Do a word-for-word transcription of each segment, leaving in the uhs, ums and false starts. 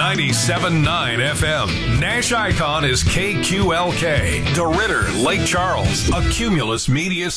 ninety-seven point nine F M. Nash Icon is K Q L K. DeRidder, Lake Charles, a Cumulus Media.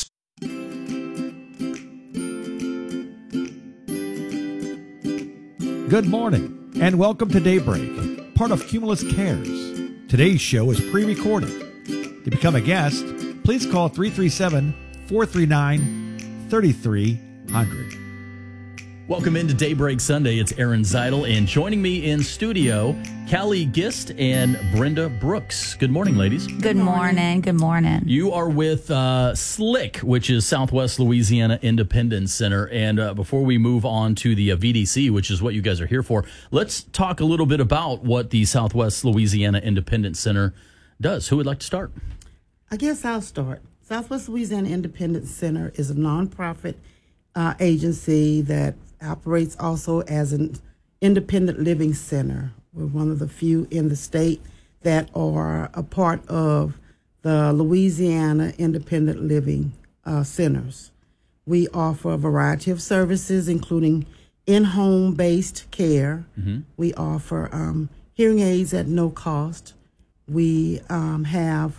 Good morning, and welcome to Daybreak, part of Cumulus Cares. Today's show is pre-recorded. To become a guest, please call three three seven, four three nine, three three zero zero. Welcome into Daybreak Sunday. It's Aaron Zeidel, and joining me in studio, Callie Gist and Brenda Brooks. Good morning, ladies. Good morning. Good morning. You are with uh, SLIC, which is Southwest Louisiana Independence Center. And uh, before we move on to the uh, V D C, which is what you guys are here for, let's talk a little bit about what the Southwest Louisiana Independence Center does. Who would like to start? I guess I'll start. Southwest Louisiana Independence Center is a nonprofit uh, agency that operates also as an independent living center. We're one of the few in the state that are a part of the Louisiana Independent Living uh, Centers. We offer a variety of services, including in-home based care. Mm-hmm. We offer um, hearing aids at no cost. We um, have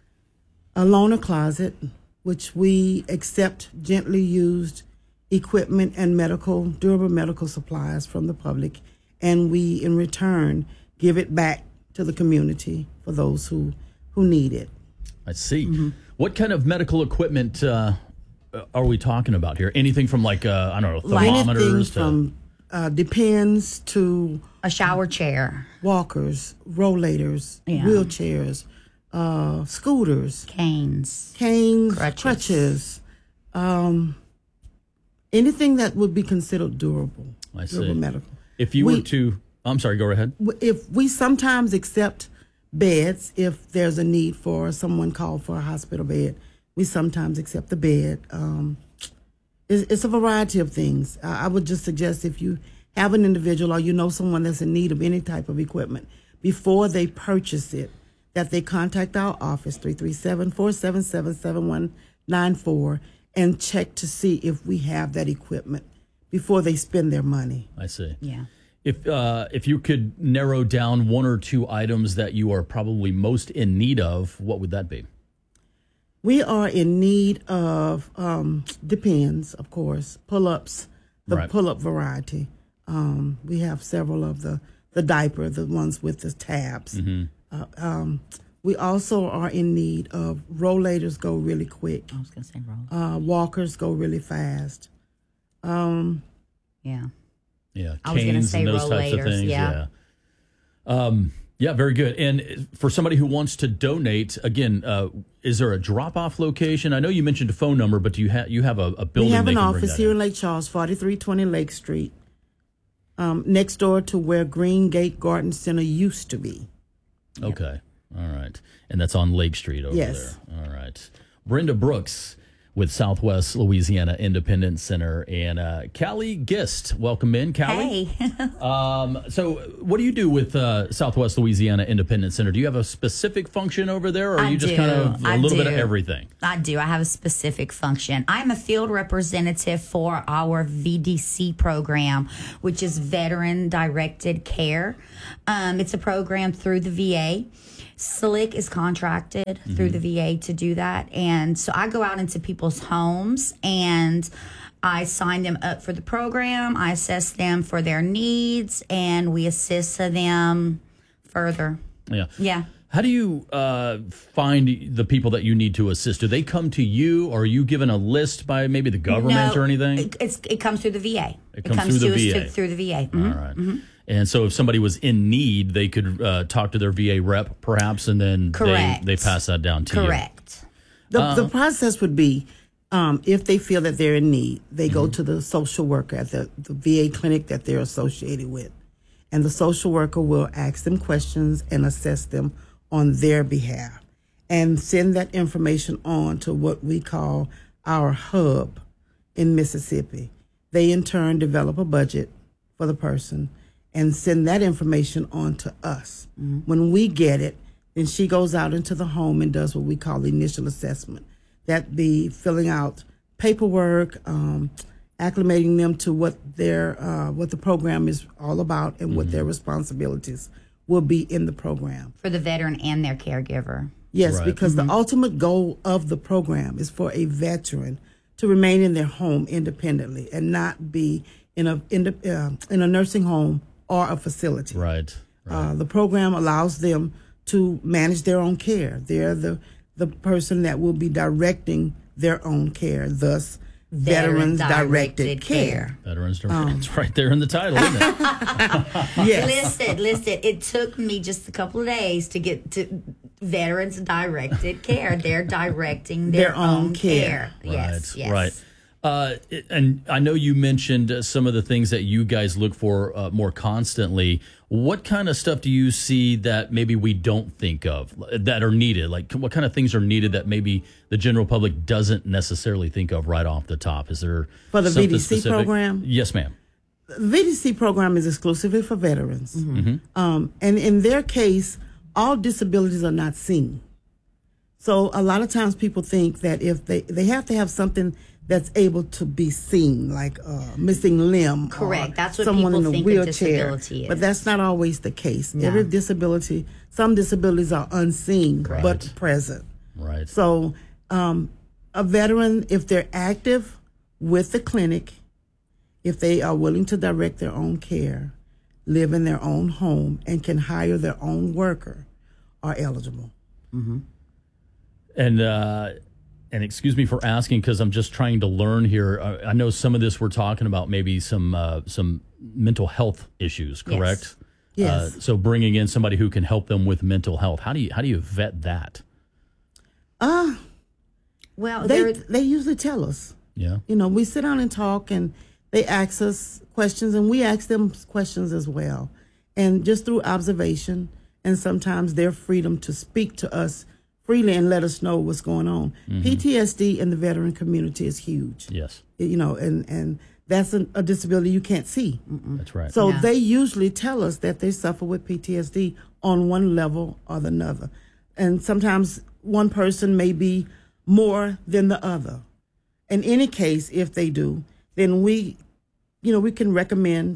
a loaner closet, which we accept gently used equipment and medical, durable medical supplies from the public, and we, in return, give it back to the community for those who, who need it. I see. Mm-hmm. What kind of medical equipment uh, are we talking about here? Anything from like, uh, I don't know, thermometers? Anything to... from uh, depends to... A shower chair. Walkers, rollators, yeah. wheelchairs, uh, scooters. Canes. Canes, crutches. crutches um, anything that would be considered durable. I see. Durable medical. If you we, were to, I'm sorry, go ahead. If we sometimes accept beds, if there's a need for someone called for a hospital bed, we sometimes accept the bed. Um, it's, it's a variety of things. I, I would just suggest if you have an individual or you know someone that's in need of any type of equipment, before they purchase it, that they contact our office, three three seven, four seven seven, seven one nine four, and check to see if we have that equipment before they spend their money. I see. Yeah. If uh, if you could narrow down one or two items that you are probably most in need of, what would that be? We are in need of, um, depends, of course, pull-ups, the right. pull-up variety. Um, we have several of the, the diaper, the ones with the tabs. Mm-hmm. Uh, um, we also are in need of rollators go really quick. I was going to say rollators. Uh, walkers go really fast. Um, yeah. Yeah, I was going to say and those rollators, types of things. yeah. Yeah. Um, yeah, very good. And for somebody who wants to donate, again, uh, is there a drop-off location? I know you mentioned a phone number, but do you, ha- you have a, a building? We have an office here in in Lake Charles, forty-three twenty Lake Street, um, next door to where Green Gate Garden Center used to be. Okay. All right. And that's on Lake Street over yes. there. All right. Brenda Brooks with Southwest Louisiana Independence Center, and uh, Callie Gist. Welcome in, Callie. Hey. um, so what do you do with uh, Southwest Louisiana Independence Center? Do you have a specific function over there, or are I you just do. kind of a I little do. bit of everything? I do. I have a specific function. I'm a field representative for our V D C program, which is Veteran Directed Care. Um, it's a program through the V A. SLIC is contracted mm-hmm. through the V A to do that. And so I go out into people's homes and I sign them up for the program. I assess them for their needs and we assist them further. Yeah. Yeah. How do you uh, find the people that you need to assist? Do they come to you, or are you given a list by maybe the government no, or anything? It, it's, it comes through the V A. It comes, it comes through the to V A. Us to, through the V A. Mm-hmm. All right. Mm-hmm. And so if somebody was in need, they could uh, talk to their V A rep, perhaps, and then they, they pass that down to Correct. you. Correct. The, Uh, the process would be, um, if they feel that they're in need, they mm-hmm. go to the social worker at the, the V A clinic that they're associated with. And the social worker will ask them questions and assess them on their behalf and send that information on to what we call our hub in Mississippi. They, in turn, develop a budget for the person and send that information on to us. Mm-hmm. When we get it, then she goes out into the home and does what we call the initial assessment. That be filling out paperwork, um, acclimating them to what their uh, what the program is all about and mm-hmm. what their responsibilities will be in the program. For the veteran and their caregiver. Yes, right. because mm-hmm. the ultimate goal of the program is for a veteran to remain in their home independently and not be in a in, a, uh, in a nursing home or a facility. Right. right. Uh, the program allows them to manage their own care. They're the the person that will be directing their own care, thus Veterans Directed Care. Veterans Directed. Um, it's right there in the title, isn't it? Yes. Listen, listen. It took me just a couple of days to get to Veterans Directed Care. They're directing their, Their own own care. care. Yes, right, yes. right. Uh, and I know you mentioned uh, some of the things that you guys look for uh, more constantly. What kind of stuff do you see that maybe we don't think of that are needed? Like, what kind of things are needed that maybe the general public doesn't necessarily think of right off the top? Is there for the something V D C specific? program? Yes, ma'am. The V D C program is exclusively for veterans, Mm-hmm. um, and in their case, all disabilities are not seen. So a lot of times people think that if they they have to have something that's able to be seen, like a missing limb. Correct. Or That's what someone people in a think a wheelchair. disability is. But that's not always the case. No. Every disability, some disabilities are unseen Correct. but present. Right. So um, a veteran, if they're active with the clinic, if they are willing to direct their own care, live in their own home, and can hire their own worker, are eligible. Mm-hmm. And uh, and excuse me for asking, because I'm just trying to learn here. I, I know some of this we're talking about maybe some uh, some mental health issues, correct? Yes. Uh, so bringing in somebody who can help them with mental health. How do you how do you vet that? Uh, Well, they, there, they usually tell us. Yeah. You know, we sit down and talk, and they ask us questions, and we ask them questions as well. And just through observation and sometimes their freedom to speak to us freely and let us know what's going on. Mm-hmm. P T S D in the veteran community is huge. Yes. You know, and, and that's a, a disability you can't see. Mm-mm. That's right. So Yeah. they usually tell us that they suffer with P T S D on one level or the another. And sometimes one person may be more than the other. In any case, if they do, then we, you know, we can recommend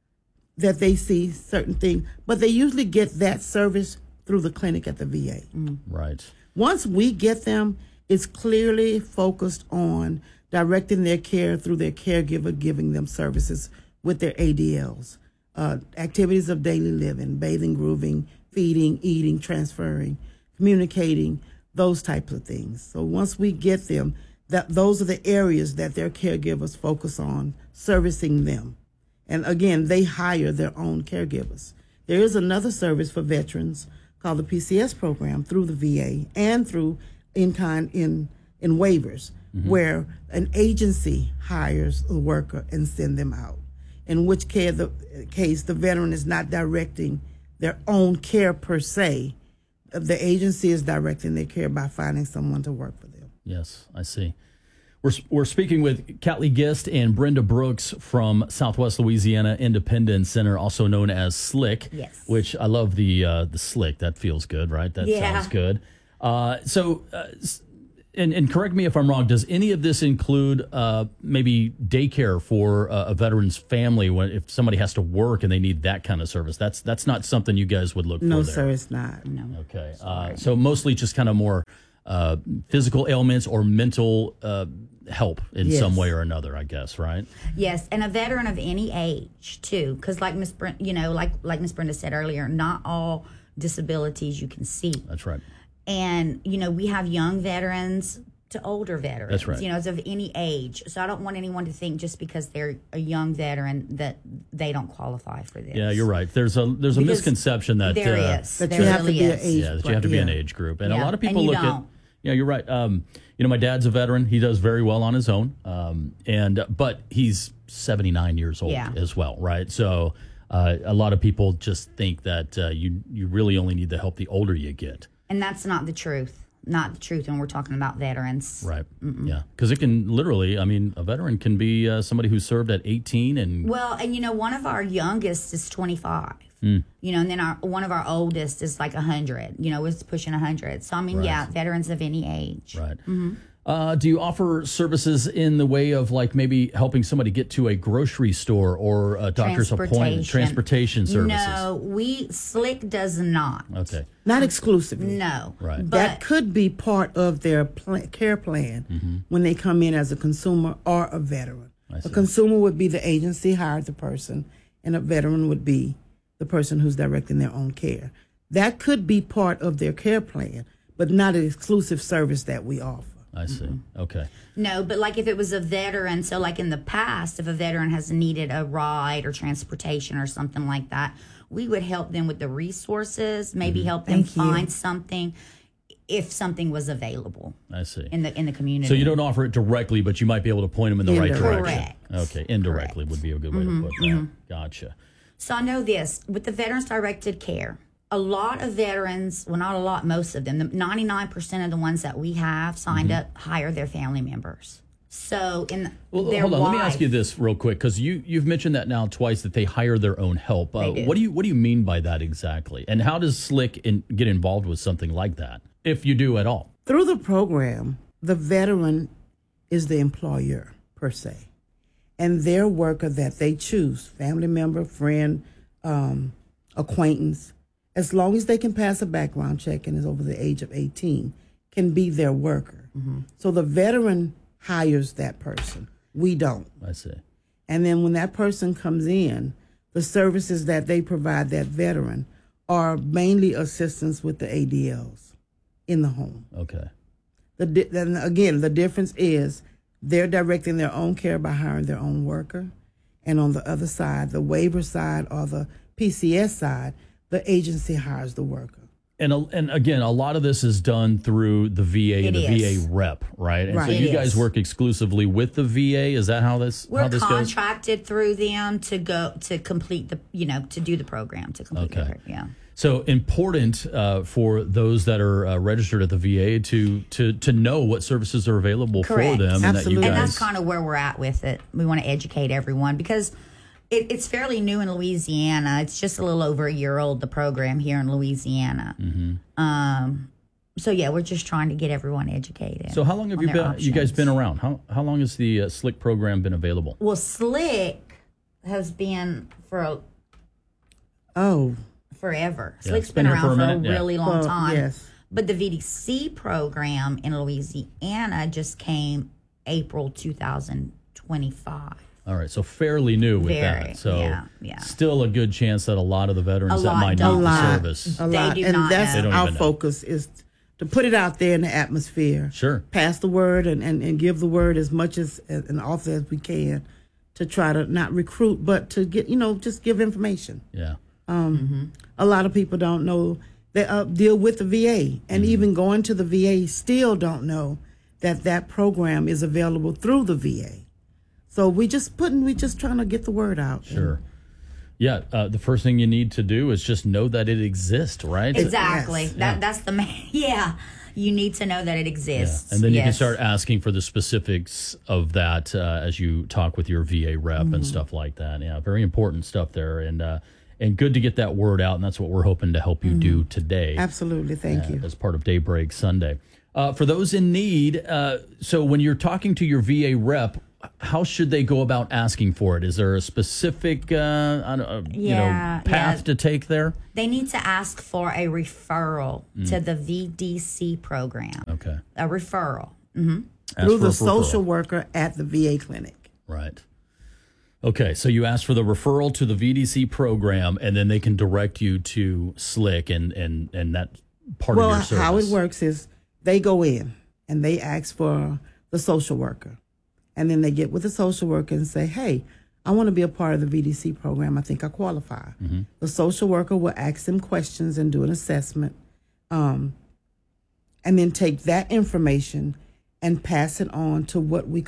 that they see certain things. But they usually get that service through the clinic at the V A. Mm. Right. Once we get them, it's clearly focused on directing their care through their caregiver, giving them services with their A D Ls, uh, activities of daily living, bathing, grooving, feeding, eating, transferring, communicating, those types of things. So once we get them, that those are the areas that their caregivers focus on, servicing them. And again, they hire their own caregivers. There is another service for veterans called the P C S program through the V A and through in-kind in, in waivers, mm-hmm. where an agency hires a worker and send them out, in which care the, case the veteran is not directing their own care per se. The agency is directing their care by finding someone to work for them. Yes, I see. We're we're speaking with Catley Gist and Brenda Brooks from Southwest Louisiana Independence Center, also known as SLIC. Yes. Which I love the uh, the SLIC. That feels good, right? That Yeah. sounds good. Uh, so, uh, and and correct me if I'm wrong. Does any of this include uh, maybe daycare for uh, a veteran's family when if somebody has to work and they need that kind of service? That's that's not something you guys would look No, for. there. sir, it's not. no. Okay. Uh, so mostly just kind of more uh, physical ailments or mental uh, help in Yes. some way or another, I guess, right? Yes, and a veteran of any age too, because like Miss Brent, you know, like like Miss Brenda said earlier, not all disabilities you can see, That's right. and you know we have young veterans to older veterans. That's right. You know, it's of any age. So I don't want anyone to think just because they're a young veteran that they don't qualify for this. Yeah, you're right. There's a there's a Because misconception that there uh, is. That There you have really to be an is. age. yeah, that you have to be an yeah. age group, and a Yeah, lot of people and you look at. don't. Yeah, you're right. Um, you know, my dad's a veteran. He does very well on his own, um, and but he's seventy-nine years old Yeah. as well, right? So uh, a lot of people just think that uh, you you really only need the help the older you get. And that's not the truth. Not the truth when we're talking about veterans. Right. Mm-mm. Yeah. Because it can literally, I mean, a veteran can be uh, somebody who served at eighteen and. Well, and you know, one of our youngest is twenty-five. Mm. You know, and then our one of our oldest is like one hundred. You know, it's pushing one hundred. So I mean, Right. yeah, veterans of any age. Right. Mm-hmm. Uh, do you offer services in the way of like maybe helping somebody get to a grocery store or a doctor's appointment, transportation services? No, we Slick does not. Okay. Not exclusively. No. Right. But That could be part of their pl- care plan Mm-hmm. when they come in as a consumer or a veteran. I see. A consumer would be the agency hired the person, and a veteran would be the person who's directing their own care. That could be part of their care plan, but not an exclusive service that we offer. I see. Okay. no, but like if it was a veteran, so like in the past, if a veteran has needed a ride or transportation or something like that, we would help them with the resources, maybe Mm-hmm. help them Thank you. find something if something was available I see. in the in the community. So you don't offer it directly, but you might be able to point them in the right Indirect. direction. Correct. Okay. Indirectly would be a good way to put that. Gotcha. So I know this with the veterans directed care. A lot of veterans, well, not a lot, most of them, the ninety-nine percent of the ones that we have signed up hire their family members. So in Well, their hold on. wife, Let me ask you this real quick, because you you've mentioned that now twice that they hire their own help. Uh, They do. What do you what do you mean by that exactly? And how does Slick in, get involved with something like that, if you do at all? Through the program, the veteran is the employer, per se. And their worker that they choose, family member, friend, um, acquaintance, as long as they can pass a background check and is over the age of eighteen, can be their worker. So the veteran hires that person. We don't. I see. And then when that person comes in, the services that they provide that veteran are mainly assistance with the A D Ls in the home. Okay. The di- then again, the difference is they're directing their own care by hiring their own worker. And on the other side, the waiver side or the P C S side, the agency hires the worker. And a- and again, a lot of this is done through the V A, It the is. V A rep, right? And Right. so It you guys is. work exclusively with the V A. Is that how this we're how this goes? contracted through them to go to complete the, you know, to do the program to complete Okay. the, yeah. So important uh, for those that are uh, registered at the V A to to to know what services are available Correct. for them, and that you Absolutely. And guys. that's kind of where we're at with it. We want to educate everyone because it, it's fairly new in Louisiana. It's just a little over a year old, the program here in Louisiana. Mm-hmm. Um, so yeah, we're just trying to get everyone educated. So how long have on you their been? You guys options. been around? How how long has the uh, Slick program been available? Well, Slick has been for a, Oh, forever. Yeah, Slick's it's been been, here for around a for a, minute, yeah. really long Well, time. yes. But the V D C program in Louisiana just came April two thousand twenty-five. All right, so fairly new with Very, that. So yeah, yeah. still a good chance that a lot of the veterans A that lot might don't. need A the lot. service. a They lot. do and not that's know. They don't our even know. focus is to put it out there in the atmosphere. Sure. Pass the word and, and, and give the word as much as and often as we can to try to not recruit, but to get, you know, just give information. Yeah. A lot of people don't know they uh, deal with the V A, and even going to the V A still don't know that that program is available through the V A. So we just putting we just trying to get the word out. Sure. Yeah. Uh, the first thing you need to do is just know that it exists, right? Exactly. Yes. That that's the main. Yeah, you need to know that it Yeah. exists. And then you can Yes. start asking for the specifics of that uh, as you talk with your V A rep and stuff like that. Yeah, very important stuff there, and uh, and good to get that word out. And that's what we're hoping to help you do today. Absolutely, thank uh, you. as part of Daybreak Sunday. Uh, for those in need, uh, so when you're talking to your V A rep, how should they go about asking for it? Is there a specific uh, I don't, uh, you Yeah, know path yeah. to take there? They need to ask for a referral Mm. to the V D C program. Okay. A referral. Ask Through for a the referral. social worker at the V A clinic. Right. Okay, so you ask for the referral to the V D C program, and then they can direct you to Slick and and and that part Well, of your service. how it works is they go in and they ask for the social worker. And then they get with the social worker and say, hey, I want to be a part of the V D C program. I think I qualify. Mm-hmm. The social worker will ask them questions and do an assessment, um, and then take that information and pass it on to what we